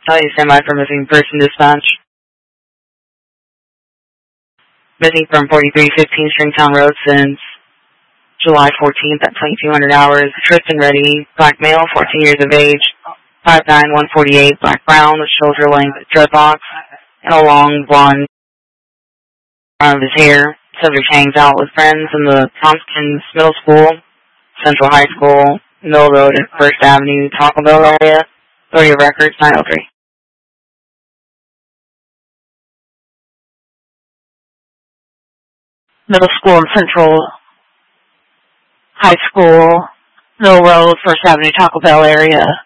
You stand by for missing person dispatch. Missing from 4315 Stringtown Road since July 14th at 2200 hours. Tristan Reddy, black male, 14 years of age, 5'9", 148, black brown, with shoulder length dreadlocks, and a long blonde front of his hair. Subject hangs out with friends in the Tompkins Middle School, Central High School, Mill Road, and First Avenue, Taco Bell area. Authority of records, 903. Middle School and Central High School, Mill Road, First Avenue, Taco Bell area.